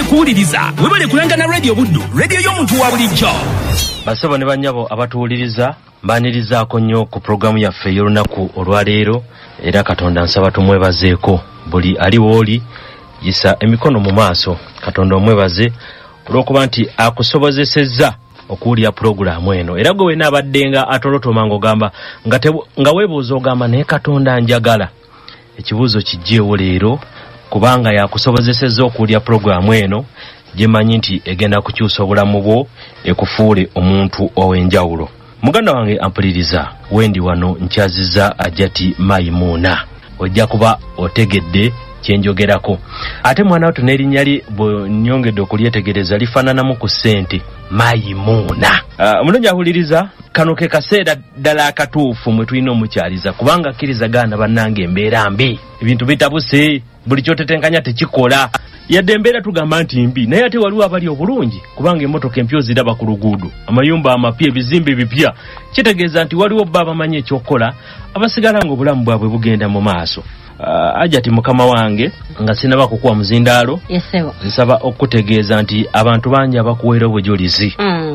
kuwuliriza webale kulangana radio buddu radio y'omuntu wa bulijjo. Basaba ne banyabo abatuwuliriza mbanirizaako nnyo ku programu yaffe y'olunaku olwaleero era Katonda nsaba tumwebazeeko buli ali wooli yisa emikono mu maaso. Katonda omwebaze olw'okuba nti akusobozesezza okuwulira programu eno era gwe weena abaddenga atolotoma ng'ogamba nga weebuuza ogamba naye Katonda njagala. Ekibuuzo kijjeewo leero kubanga yakusobozesezza okuwulira programu eno gyemanyi nti egenda kukyusa obulamu bwo ekufuule omuntu ow'enjawulo. Muganda wange ampuliriza wendi wano nkyazizza Ajati Maimuna. Ojja kuba otegedde kyenjogerako. Ate mwana watu n'erinnya lye bwe nnyongedde okulyetegereza lifaananamu ku ssente Maimuna. Mulungi ahuliriza kano ke kaseera ddala akatuufu mwe tulina omukyaliza kubanga akkiriza gaana bannange embeera mbi. Ebintu bitabuse buli kyotetenkanya tekikola. Yadde embeera tugamba nti mbi naye ate waliwo abali obulungi kubanga emmotoka empya ziraba ku luguudo, amayumba amapya, ebizimbe bipya. Kitegeeza nti waliwo bba abamanyi ekyokukola abasigala ng'obulamu bwabwe bugenda mu maaso. Ajati mukama wange nga sinaba kukuwa muzindaalo. Yesewa. Nsaba okutegeeza nti abantu bangi abakuweera obujulizi.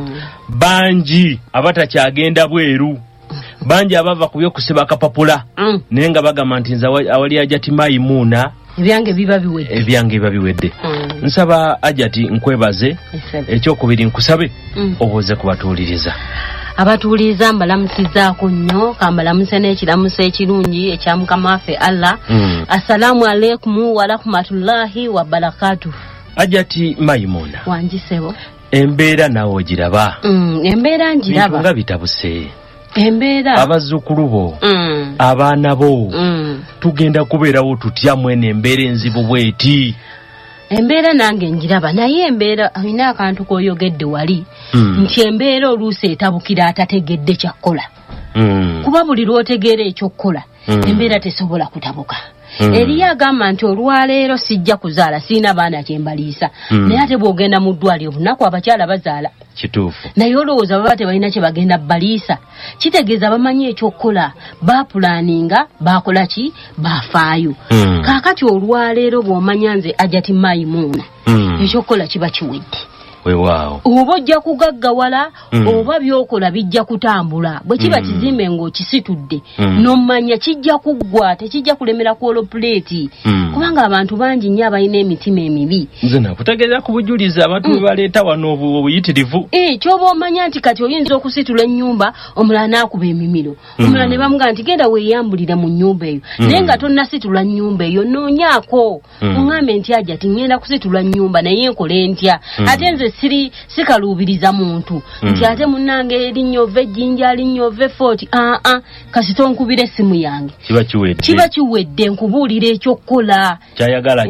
Bangi abatakyagenda bweru. Bangi abava ku by'okusiba akapapula. Naye nga bagamba nti nze awali Ajati Maimuna ebyange biba biwedde. Nsaba Ajati nkwebaze. Ekyokubiri nkusabe obuuze kubatuuliriza. Abatuuliriza mbalamusizaako nnyo, kambalamuse n'ekiramuso ekirungi ekya Mukama waffe Allah. Assalamu alaikum wa rahmatullahi wa barakatuh. Ajati Maimuna. Wanjisebo. Embeera nawe ogiraba. Embeera njiraba. Bintu nga bitabuse. Embeera. Abazzukulu bo. Abaana bo. Tugenda kubeerawo tutya mwene embeera enzibu bweti. Embeera nange njiraba naye embeera alina akantu koyogedde wali nti embeera oluusi etabukira atategedde kyakkola. Kuba buli lw'otegeera ekyokkola embeera tesobola kutabuka. Eriyo agamba nti olwaleero sijja kuzaala sirina baana kyembaliisa. Naye ate bw'ogenda mu ddwaliro bunaku abakyala bazaala. Kituufu. Naye olowooza baba tebalina kye bagenda baliisa. Kitegeeza bamanyi ekyokkola, baapulaaninga, baakola ki, baafaayo. Kaakati olwaleero bw'omanya nze Ajati Maimuna ekyokkola kiba kiwedde. Weewaawo. Oba ojja kugaggawala oba byokola bijja kutambula. Bwe kiba kizimbe ng'okisitudde n'omanya kijja kuggwa, tekijja kulemera ku olopuleeti. Kubanga abantu bangi nnyo abalina emitima emibi. Nze nakutegeeza ku bujulizi abantu baleeta wano obuyitirivu. Ky'oba omanya nti kati oyinza okusitula ennyumba omulala n'akuba emimiro. Omulala ne bamugamba nti genda weeyambulire mu nnyumba eyo. Naye nga tonnasitula nnyumba eyo noonyaako. Oŋŋambe nti Ajati ngenda kusitula nnyumba naye nkole ntya. Ate nze sikaluubiriza muntu nti ate munnange erinyove jinja linyove 40 kasito nkubire simu yange kiba kiwedde nkubuulira ekyokukola kyayagala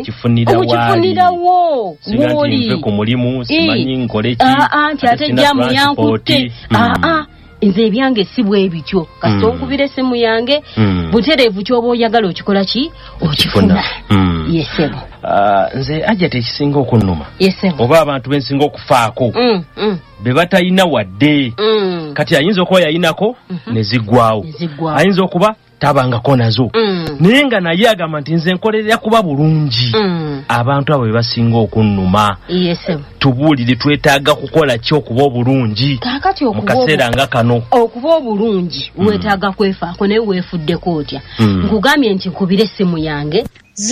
kifunirawo mwoli ku mulimu simanyi nkole ki nti ate jamu yankutte nze ebyange si bwe bityo kasito nkubire simu yange butereevu ky'oba oyagala okikola ki okifuna. Yesebo. Nze Ajati ekisinga okunnuma oba abantu bensinga okufaako be batayina wadde kati ayinza okuba yayinako ne ziggwawo, ayinza okuba tabangako nazo naye nga naye agamba nti nze nkolerera kuba bulungi. Abantu abo be basinga okunnuma. Tubuulire twetaaga kukola ki okuba obulungi mu kaseera nga kano. Okuba obulungi weetaaga kwefaako naye weefuddeko otya. Nkugambye nti nkubire essimu yange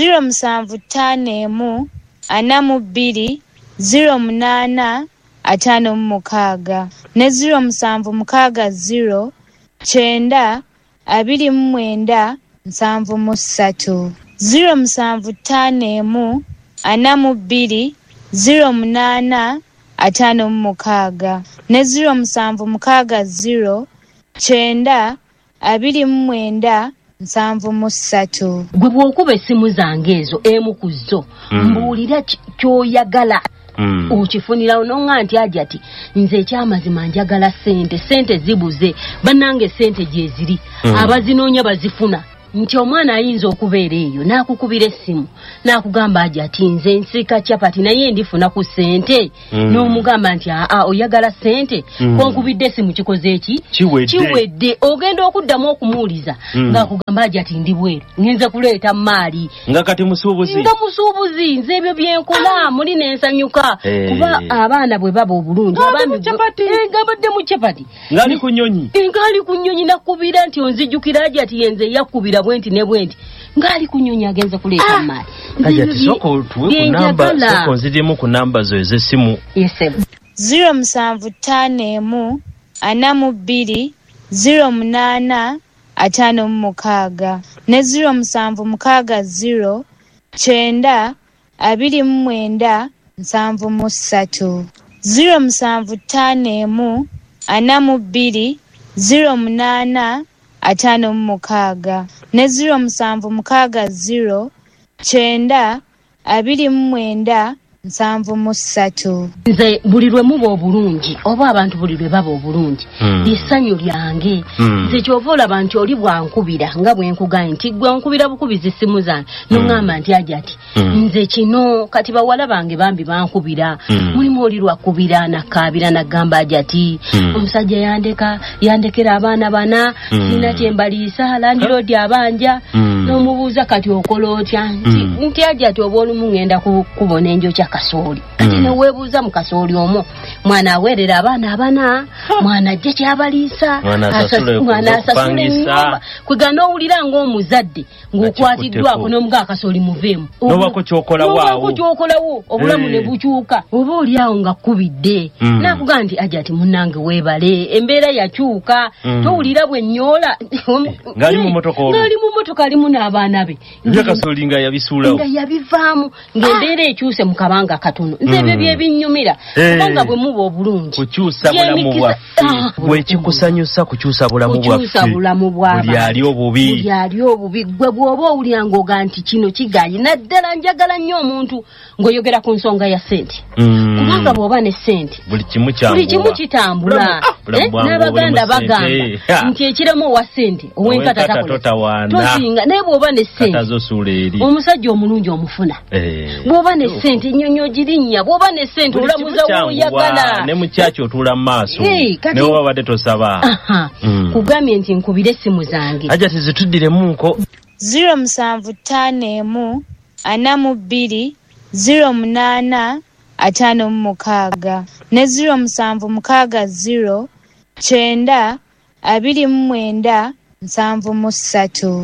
075 42 08 56 ne 076 9 29 73 075 42 08 56 ne 076 9 29 73. Gwe bw'okuba essimu zange ezo emu ku zo mbuulira ky'oyagala okifunirawo n'oŋŋa nti Ajati nze ekyamazima njagala sente zibuze bannange sente gye ziri abazinoonya bazifuna nti omwana ayinza okubeera eyo n'akukubira essimu n'akugamba aja ati nze nsika chapati naye ndifuna ku ssente n'omugamba nti oyagala ssente konkubidde essimu kikoze eki kiwedde ogenda okuddamu okumuuliza ng'akugamba aja ati ndi bweru ngenze kuleeta maali nga kati musuubuzi nze ebyo byenkola muli n'ensanyuka kuba abaana bwe baba obulungi gabadde mu chapati ngali ku nnyonyi nakubira nti onzijjukira aja ati yenze yakubira bwenti ne bwenti ngali ku nnyonyi agenze kuleeta maali kati soko nzirimu ku namba zo ez'essimu 075 42 08 56 ne 076 9 29 73 075 42 08 56 ne 076 9 29 73 nze buli lwe muba obulungi oba abantu buli lwe baba obulungi lissanyu lyange nze kyova olaba nti oli bwankubira nga bwenkugaye nti gwe nkubira bukubiza essimu zange n'oŋŋamba nti aja ati nze kino kati bawala bange bambi bankubira mulimu oli lwakubira nakkaabira naggamba aja ati omusajja yandekera abaana bana sina kyembaliisa landiroodi abanja n'omubuuza kati okola otya nti aja ati oba olumu ŋŋenda kubona enjokya kasooli kati neweebuuza mu kasooli omwo mwana aweerera abaana abana mwana ajja kyabaliisa mwana asasula ennyumba kwega n'owulira ng'omuzadde ng'okwatiddwako n'omugaa kasooli muveemu n'obako kyokolawo obulamu ne bukyuka oba oli awo nga kkubidde nakugaa nti aja ati munnange weebale embeera yakyuka towulira bwe nnyoola ng'ali mu motoka alimu n'abaana be kasooli nga yabisuulawo nga yabivaamu ng'embeera ekyuse mu kabanga katono nze ebyo byebinyumira kubanga bwe muba obulungi kukyusa bulamu bwaffe bwekikusanyusa kukyusa bulamu bwaffe buli ali obubi gwe bw'oba owulira ng'oga nti kino kigayi naddala njagala nnyo omuntu ng'oyogera ku nsonga ya ssente kubanga bw'oba ne ssente buli kimu kitambula n'abaganda bagamba nti ekiremu owa ssente ow'enkata tozinga naye bw'oba ne ssente omusajja omulungi omufuna bw'oba ne ssente nnyonyo girinnya bw'oba ne ssente olamuza w'oyagala ne mukyaki otuula mu maaso ne woba badde tosaba kugambye nti nkubire essimu zange aja tizituddiremunko 075 42 08 56 ne 076 9 29 73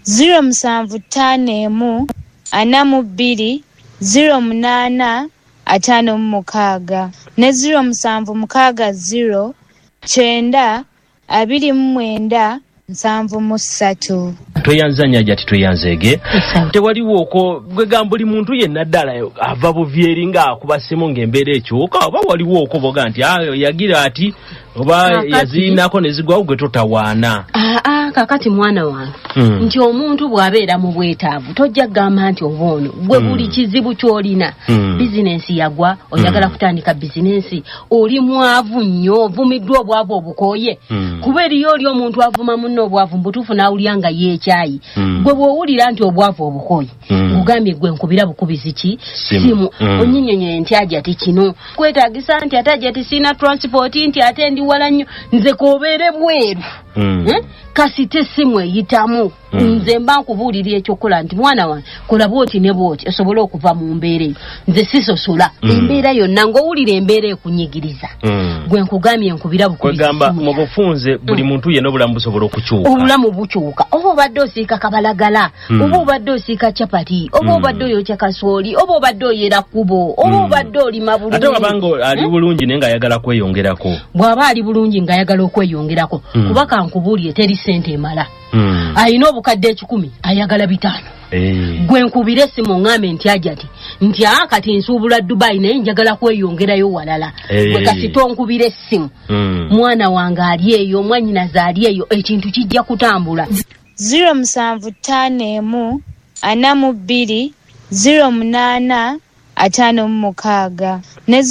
075 42 08 56 ne 076 9 29 73 tweyanzanya jati tweyanzege tewaliwo gwegamba buli muntu yenna ddala ava buvyeri ng'akubasimu ng'embeera ekyuka oba waliwo boga nti yagira ati oba yazirinako ne zigwawo gwe totawaana kakati mwana wange nti omuntu bw'abeera mu bwetaavu tojja kugamba nti oba ono gwe buli kizibu ky'olina bizinensi yagwa oyagala kutandika bizinensi oli mwavu nnyo ovumiddwa obwavu obukooye kuba eriyo oli omuntu avuma munno obwavu mbutuufu n'awulira nga yeekyayi gwe bw'owulira nti obwavu obukooye ngugambye gwe nkubira bukubizi ki simu onnyinyonyoye nti aja ati kino kwetaagisa nti ate aja ati siina transport nti ate ndi wala nnyo nze koobeere bweru kasite simu eyitamu nze mba nkubuulira ekyokola nti mwana wange kola bwoti ne bwoti osobole okuva mu mbeera eyo nze sisosola embeera yonna ng'owulira embeera ekunyigiriza gwe nkugambye nkubira bukwegamba mu bufunze buli muntu yenna obulamu busobola okukyuka obulamu bukyuka oba obadde osiika kabalagala oba obadde osiika capati oba obadde oyokya kasooli oba obadde oyera kkubo oba obadde olima bulungi ate wabanga ali bulungi naye ng'ayagala kweyongerako bw'aba ali bulungi ng'ayagala okweyongerako kuba kankubuulire teri ssente emala ayina obukadde 10 ayagala 5 gwe nkubire essimu ŋŋambe nti aja nti kati nsuubula Dubai naye njagala kweyongerayo walala gwe kasito nkubire essimu mwana wange ali eyo mwannyinaze ali eyo ekintu kijja kutambula 075 42 08 56 ne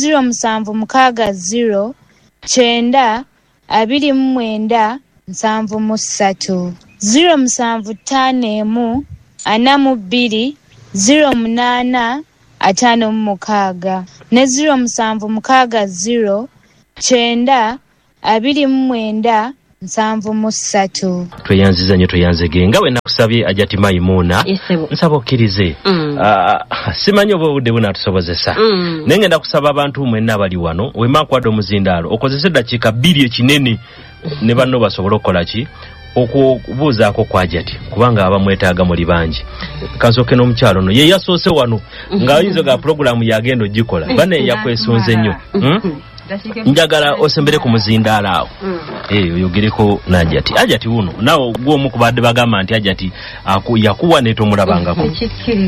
076 9 29 73 0751 42 08 56 ne 0760 9 29 73. Tweyanziza nnyo tweyanzege nga we nakusabye Ajati Maimuna nsaba okkirize simanyi oba obudde bunaatusobozesa naye ngenda kusaba abantu mwenna abali wano wemakwadde omuzindaalo okozese eddakiika 2 ekinene ne banno basobole okukola ki okubuuzaako kwa Ajati kubanga abamwetaaga muli bangi kansooke n'omukyalo no ye yasoose wano ng'ayinza ga pulogulaamu yagenda ogikola bane yakwesunze nnyo njagala osembere ku muzindaalo awo oyogereko n'Ajati Ajati wuno nawe gw'omu ku badde bagamba nti Ajati yakuwa ne tomulabangako